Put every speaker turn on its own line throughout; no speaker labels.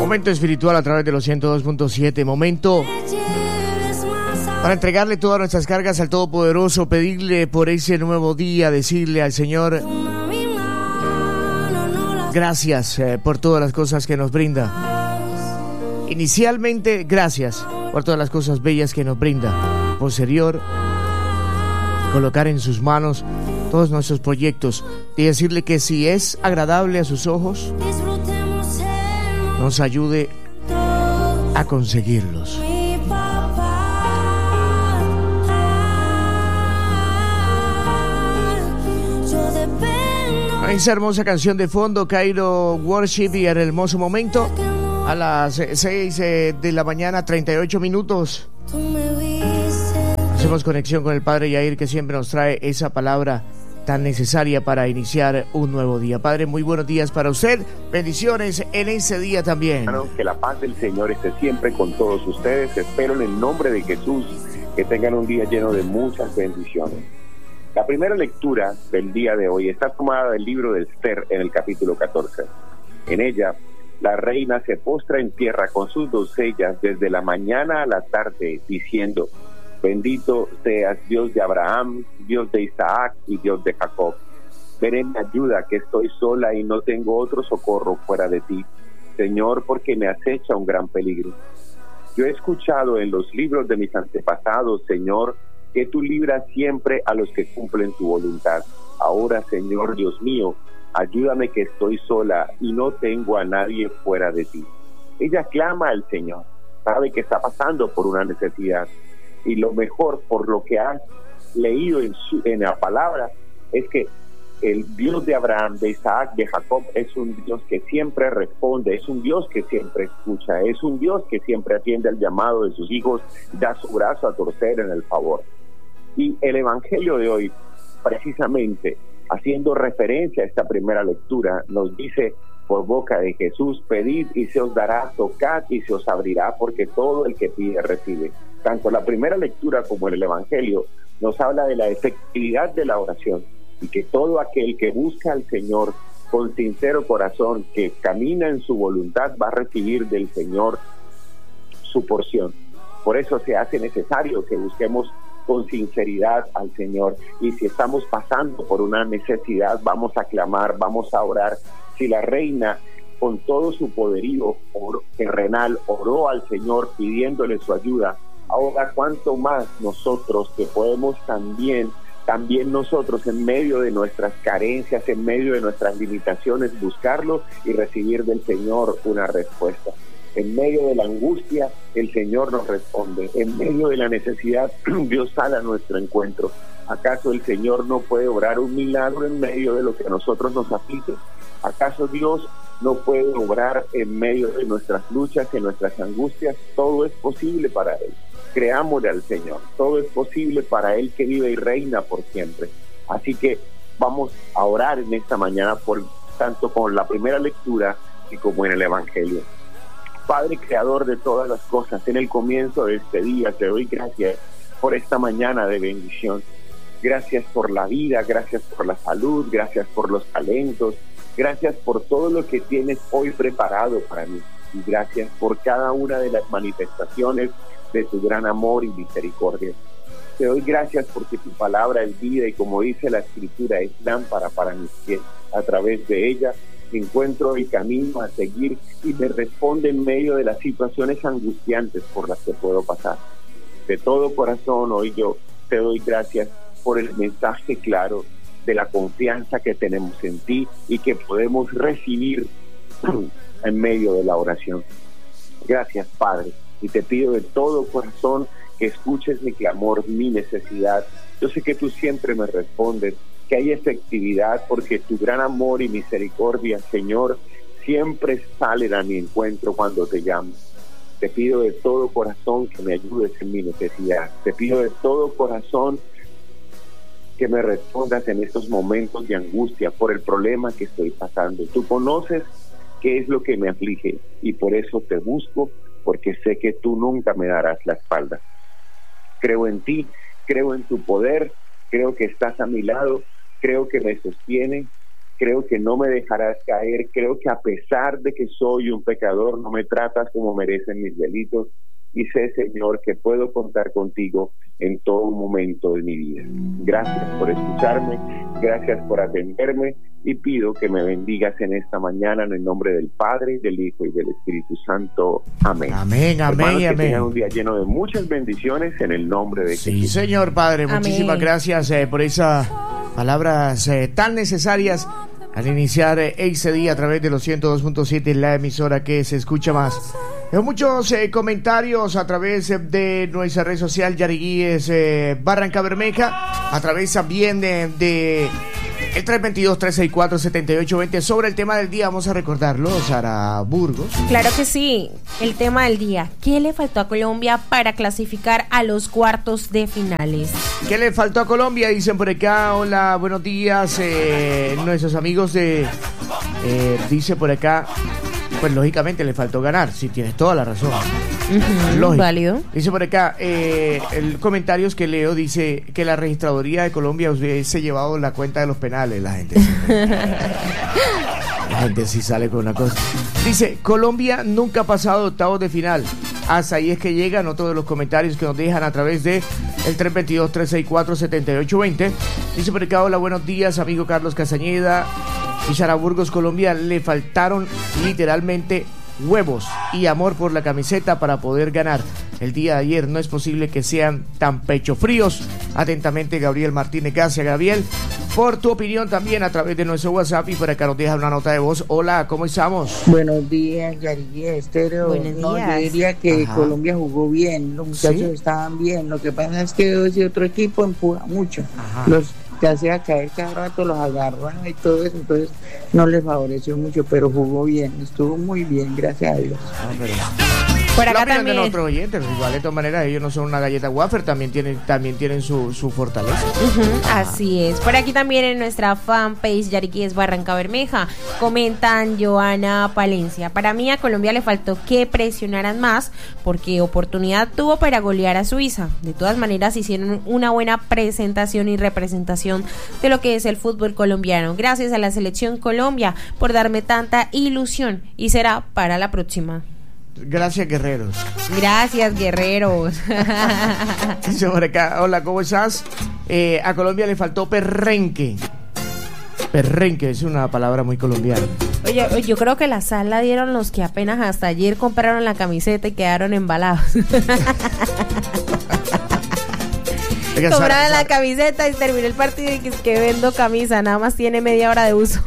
Momento espiritual a través de los 102.7. Momento para entregarle todas nuestras cargas al Todopoderoso, pedirle por ese nuevo día, decirle al Señor gracias por todas las cosas que nos brinda. Inicialmente, gracias por todas las cosas bellas que nos brinda. Posterior, colocar en sus manos todos nuestros proyectos y decirle que si es agradable a sus ojos, nos ayude a conseguirlos. Esa hermosa canción de fondo, Cairo Worship, y el hermoso momento a las 6 de la mañana, 38 minutos. Hacemos conexión con el Padre Yair, que siempre nos trae esa palabra tan necesaria para iniciar un nuevo día. Padre, muy buenos días para usted. Bendiciones en ese día también.
Que la paz del Señor esté siempre con todos ustedes. Espero en el nombre de Jesús que tengan un día lleno de muchas bendiciones. La primera lectura del día de hoy está tomada del libro de Esther en el capítulo 14. En ella, la reina se postra en tierra con sus doncellas desde la mañana a la tarde, diciendo: bendito seas, Dios de Abraham, Dios de Isaac y Dios de Jacob. Ven en mi ayuda, que estoy sola y no tengo otro socorro fuera de ti, Señor, porque me acecha un gran peligro. Yo he escuchado en los libros de mis antepasados, Señor, que tú libras siempre a los que cumplen tu voluntad. Ahora, Señor Dios mío, ayúdame, que estoy sola y no tengo a nadie fuera de ti. Ella clama al Señor, sabe que está pasando por una necesidad, y lo mejor, por lo que has leído en la palabra, es que el Dios de Abraham, de Isaac, de Jacob es un Dios que siempre responde, es un Dios que siempre escucha, es un Dios que siempre atiende al llamado de sus hijos, da su brazo a torcer en el favor. Y el Evangelio de hoy, precisamente haciendo referencia a esta primera lectura, nos dice por boca de Jesús: pedid y se os dará, tocad y se os abrirá, porque todo el que pide recibe. Tanto la primera lectura como el Evangelio nos habla de la efectividad de la oración, y que todo aquel que busca al Señor con sincero corazón, que camina en su voluntad, va a recibir del Señor su porción. Por eso se hace necesario que busquemos con sinceridad al Señor, y si estamos pasando por una necesidad, vamos a clamar, vamos a orar. Si la reina con todo su poderío terrenal oró al Señor pidiéndole su ayuda, ahora cuánto más nosotros, que podemos también nosotros, en medio de nuestras carencias, en medio de nuestras limitaciones, buscarlo y recibir del Señor una respuesta. En medio de la angustia, el Señor nos responde. En medio de la necesidad, Dios sale a nuestro encuentro. ¿Acaso el Señor no puede obrar un milagro en medio de lo que a nosotros nos aflige? ¿Acaso Dios no puede obrar en medio de nuestras luchas, en nuestras angustias? Todo es posible para Él. Creámosle al Señor. Todo es posible para Él, que vive y reina por siempre. Así que vamos a orar en esta mañana, tanto con la primera lectura y como en el Evangelio. Padre creador de todas las cosas, en el comienzo de este día te doy gracias por esta mañana de bendición. Gracias por la vida, gracias por la salud, gracias por los talentos, gracias por todo lo que tienes hoy preparado para mí, y gracias por cada una de las manifestaciones de tu gran amor y misericordia. Te doy gracias porque tu palabra es vida, y como dice la Escritura, es lámpara para mis pies. A través de ella encuentro el camino a seguir y me responde en medio de las situaciones angustiantes por las que puedo pasar. De todo corazón hoy yo te doy gracias por el mensaje claro de la confianza que tenemos en ti y que podemos recibir en medio de la oración. Gracias, Padre, y te pido de todo corazón que escuches mi clamor, mi necesidad. Yo sé que tú siempre me respondes, que hay efectividad, porque tu gran amor y misericordia, Señor, siempre salen a mi encuentro cuando te llamo. Te pido de todo corazón que me ayudes en mi necesidad. Te pido de todo corazón que me respondas en estos momentos de angustia por el problema que estoy pasando. Tú conoces qué es lo que me aflige, y por eso te busco, porque sé que tú nunca me darás la espalda. Creo en ti, creo en tu poder, creo que estás a mi lado, creo que me sostiene, creo que no me dejarás caer, creo que a pesar de que soy un pecador, no me tratas como merecen mis delitos, y sé, Señor, que puedo contar contigo en todo momento de mi vida. Gracias por escucharme, gracias por atenderme, y pido que me bendigas en esta mañana en el nombre del Padre, del Hijo y del Espíritu Santo. Amén.
Amén, amén,
Hermanos,
amén.
que tengan un día lleno de muchas bendiciones en el nombre de Jesús.
Sí, Señor Padre,
amén.
Muchísimas gracias por esas palabras tan necesarias al iniciar ese día a través de los 102.7, la emisora que se escucha más. Veo muchos comentarios a través de nuestra red social Yariguíes Barranca Bermeja, a través también de el 322-364-7820 sobre el tema del día. Vamos a recordarlo, Sara Burgos.
Claro que sí, el tema del día. ¿Qué le faltó a Colombia para clasificar a los cuartos de finales?
¿Qué le faltó a Colombia? Dicen por acá, hola, buenos días, nuestros amigos de... dice por acá, pues lógicamente le faltó ganar, si tienes toda la razón.
Válido.
Dice por acá, el comentarios que leo dice que la registraduría de Colombia hubiese llevado la cuenta de los penales. La gente sí sale con una cosa. Dice, Colombia nunca ha pasado octavos de final. Hasta ahí es que llegan otros de los comentarios que nos dejan a través de el 322-364-7820. Dice por acá, hola, buenos días, amigo Carlos Castañeda y Sara Burgos. Colombia le faltaron literalmente huevos y amor por la camiseta para poder ganar el día de ayer. No es posible que sean tan pecho fríos. Atentamente, Gabriel Martínez. Gracias, Gabriel, por tu opinión también a través de nuestro WhatsApp, y por acá nos deja una nota de voz. Hola, ¿cómo estamos?
Buenos días, Yariguíes Estéreo.
Buenos días.
Yo diría que
Ajá.
Colombia jugó bien, los muchachos
¿Sí?
estaban bien. Lo que pasa es que ese otro equipo empuja mucho.
Ajá.
Los que hacía caer cada rato, los agarraba y todo eso, entonces no les favoreció mucho, pero jugó bien, estuvo muy bien, gracias a Dios.
Por
La
acá
opinión de
también.
nuestros oyentes, igual de todas maneras ellos no son una galleta wafer, también tienen su fortaleza.
Así es. Por aquí también en nuestra fanpage Yariguíes Barranca Bermeja comentan Joana Palencia. Para mí a Colombia le faltó que presionaran más porque oportunidad tuvo para golear a Suiza. De todas maneras hicieron una buena presentación y representación de lo que es el fútbol colombiano. Gracias a la selección Colombia por darme tanta ilusión, y será para la próxima.
Gracias, guerreros.
Gracias, guerreros.
Dice por acá, hola, ¿cómo estás? A Colombia le faltó perrenque. Perrenque es una palabra muy colombiana.
Oye, yo creo que la sal la dieron los que apenas hasta ayer compraron la camiseta y quedaron embalados.
Oiga,
Compraron la
Sara,
camiseta y terminó el partido y que vendo camisa, nada más tiene media hora de uso.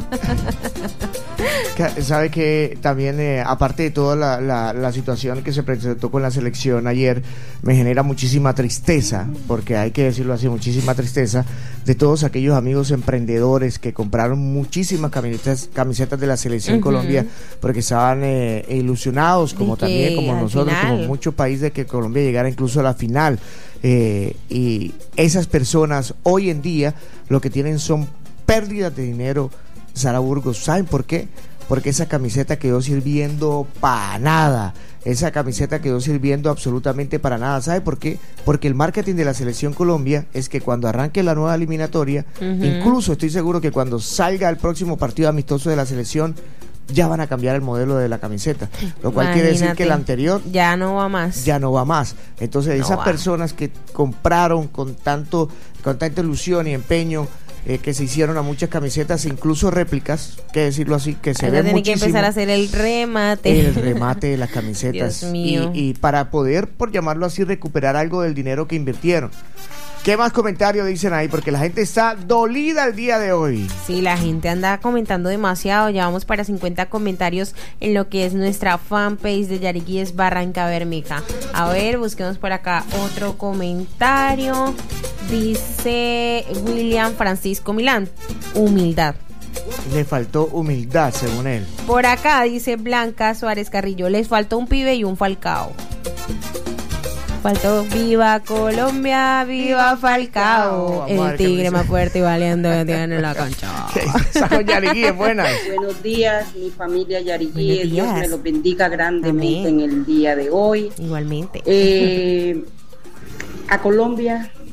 sabe que también, aparte de toda la situación que se presentó con la selección ayer, me genera muchísima tristeza, porque hay que decirlo así, muchísima tristeza de todos aquellos amigos emprendedores que compraron muchísimas camisetas de la selección Colombia, porque estaban ilusionados, como también como nosotros, como muchos países, de que Colombia llegara incluso a la final. Y esas personas hoy en día lo que tienen son pérdidas de dinero, Sara Burgos. ¿Saben por qué? Porque esa camiseta quedó sirviendo para nada. Esa camiseta quedó sirviendo absolutamente para nada. ¿Sabe por qué? Porque el marketing de la selección Colombia es que cuando arranque la nueva eliminatoria, incluso estoy seguro que cuando salga el próximo partido amistoso de la selección, ya van a cambiar el modelo de la camiseta, lo cual quiere decir que el anterior
ya no va más.
Entonces esas personas que compraron con tanta ilusión y empeño, que se hicieron a muchas camisetas, incluso réplicas, que decirlo así, que se ven muchísimo.
Que empezar a hacer el remate
de las camisetas.
Dios mío.
Y para poder, por llamarlo así, recuperar algo del dinero que invirtieron. ¿Qué más comentarios dicen ahí? Porque la gente está dolida el día de hoy.
Sí, la gente anda comentando demasiado. Ya vamos para 50 comentarios en lo que es nuestra fanpage de Yariguíes Barranca Bermeja. A ver, busquemos por acá otro comentario. Dice William Francisco Milán: humildad.
Le faltó humildad, según él.
Por acá dice Blanca Suárez Carrillo: les faltó un pibe y un Falcao. Faltó viva Colombia, viva Falcao, el tigre más fuerte y valiente que tiene en la cancha.
Yariguíes, buenas.
Buenos días, mi familia Yariguíes. Dios me los bendiga grandemente en el día de hoy.
Igualmente.
A Colombia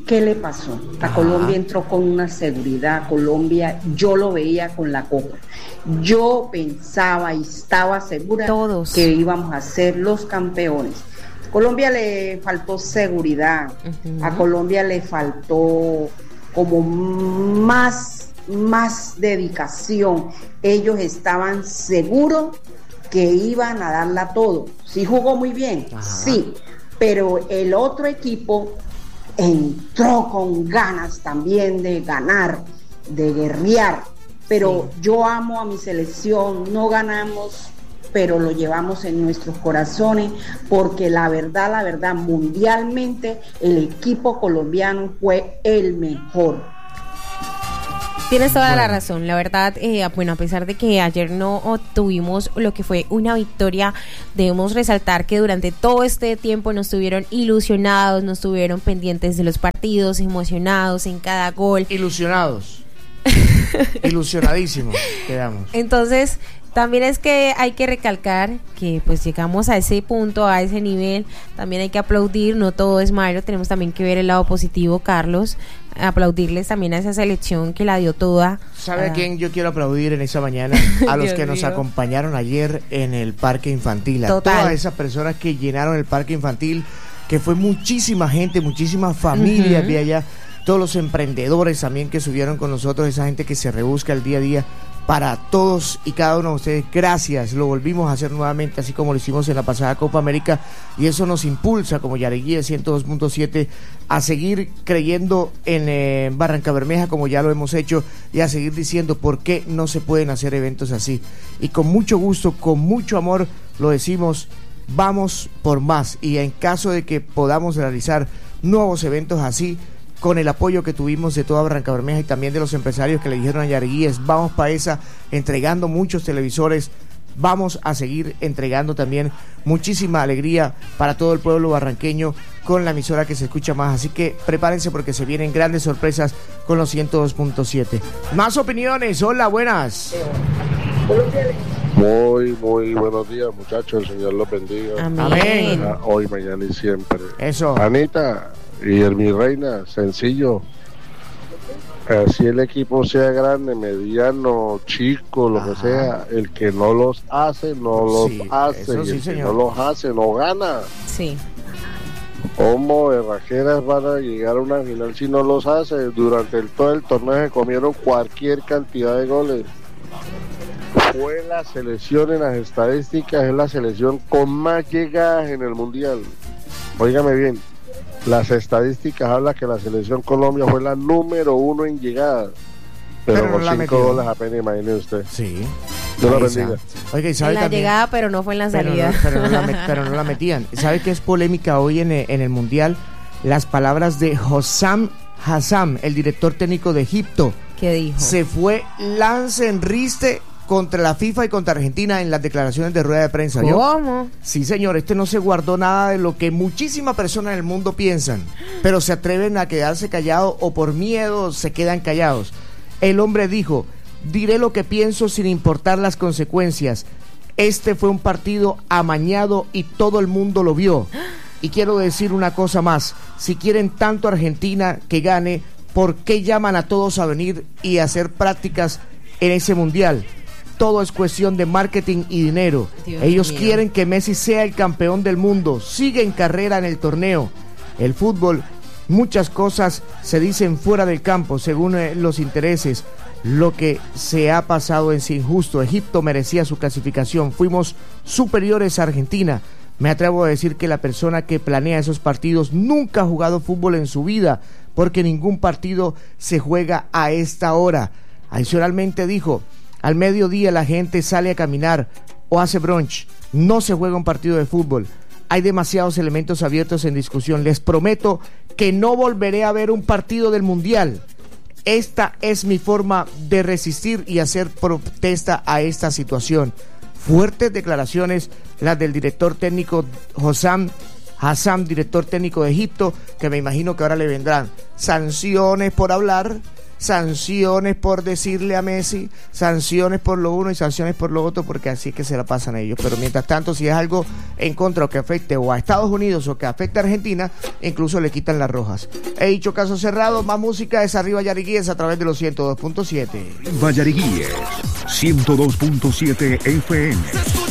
¿qué le pasó? A Colombia entró con una seguridad, Colombia, yo lo veía con la copa. Yo pensaba y estaba segura que íbamos a ser los campeones. Colombia le faltó seguridad, a Colombia le faltó como más dedicación. Ellos estaban seguros que iban a darla todo. Sí jugó muy bien, sí, pero el otro equipo entró con ganas también de ganar, de guerrear. Pero yo amo a mi selección, no ganamos, pero lo llevamos en nuestros corazones, porque la verdad, mundialmente el equipo colombiano fue el mejor.
Tienes toda la razón, la verdad, bueno, a pesar de que ayer no obtuvimos lo que fue una victoria, debemos resaltar que durante todo este tiempo nos tuvieron ilusionados, nos tuvieron pendientes de los partidos, emocionados en cada gol.
Ilusionados. Ilusionadísimos quedamos.
Entonces, también es que hay que recalcar que pues llegamos a ese punto, a ese nivel, también hay que aplaudir, no todo es malo, tenemos también que ver el lado positivo, Carlos, aplaudirles también a esa selección que la dio toda.
¿Sabe a quién yo quiero aplaudir en esa mañana? A los que nos acompañaron ayer en el parque infantil, a todas esas personas que llenaron el parque infantil, que fue muchísima gente, muchísimas familias de allá, todos los emprendedores también que subieron con nosotros, esa gente que se rebusca el día a día. Para todos y cada uno de ustedes, gracias, lo volvimos a hacer nuevamente, así como lo hicimos en la pasada Copa América, y eso nos impulsa como Yariguía 102.7 a seguir creyendo en Barrancabermeja como ya lo hemos hecho, y a seguir diciendo por qué no se pueden hacer eventos así, y con mucho gusto, con mucho amor lo decimos, vamos por más, y en caso de que podamos realizar nuevos eventos así, con el apoyo que tuvimos de toda Barrancabermeja y también de los empresarios que le dijeron a Yariguíes, vamos para esa, entregando muchos televisores, vamos a seguir entregando también muchísima alegría para todo el pueblo barranqueño con la emisora que se escucha más, así que prepárense porque se vienen grandes sorpresas con los 102.7. Más opiniones, hola, buenas.
Muy buenos días, muchachos, el Señor los bendiga.
Amén.
Hoy, mañana y siempre.
Eso.
Anita y mi reina, sencillo. Así el equipo sea grande, mediano, chico, lo que sea, el que no los hace, no los hace.
Eso sí,
y el
señor.
que no los hace, no gana.
Sí.
Como berrajeras van a llegar a una final si no los hace. Durante todo el torneo se comieron cualquier cantidad de goles. Fue la selección en las estadísticas, es la selección con más llegadas en el mundial. Óigame bien, las estadísticas hablan que la selección Colombia fue la número 1 en llegadas, pero con 5 goles apenas, imagine usted.
Sí.
Dios la bendiga.
Oiga, ¿y sabe
en la
también?
llegada, pero no fue en la salida.
Pero no la metían. ¿Sabe qué es polémica hoy en el mundial? Las palabras de Hossam Hassam, el director técnico de Egipto.
¿Qué dijo?
Se fue lance en riste contra la FIFA y contra Argentina en las declaraciones de rueda de prensa.
¿Cómo?
Sí, señor, no se guardó nada de lo que muchísimas personas en el mundo piensan, pero se atreven a quedarse callados o por miedo se quedan callados. El hombre dijo, diré lo que pienso sin importar las consecuencias. Este fue un partido amañado y todo el mundo lo vio. Y quiero decir una cosa más, si quieren tanto a Argentina que gane, ¿por qué llaman a todos a venir y hacer prácticas en ese mundial? Todo es cuestión de marketing y dinero. Dios Ellos mío. Quieren que Messi sea el campeón del mundo, sigue en carrera en el torneo. El fútbol, muchas cosas se dicen fuera del campo según los intereses. Lo que se ha pasado es injusto. Egipto merecía su clasificación. Fuimos superiores a Argentina. Me atrevo a decir que la persona que planea esos partidos nunca ha jugado fútbol en su vida, porque ningún partido se juega a esta hora. Adicionalmente dijo, al mediodía la gente sale a caminar o hace brunch. No se juega un partido de fútbol. Hay demasiados elementos abiertos en discusión. Les prometo que no volveré a ver un partido del Mundial. Esta es mi forma de resistir y hacer protesta a esta situación. Fuertes declaraciones las del director técnico Hossam Hassam, director técnico de Egipto, que me imagino que ahora le vendrán sanciones por hablar sanciones por decirle a Messi, sanciones por lo uno y sanciones por lo otro, porque así es que se la pasan a ellos. Pero mientras tanto, si es algo en contra o que afecte o a Estados Unidos o que afecte a Argentina, incluso le quitan las rojas. He dicho caso cerrado. Más música es Arriba Yariguíes a través de los 102.7.
Arriba Yariguíes, 102.7 FM.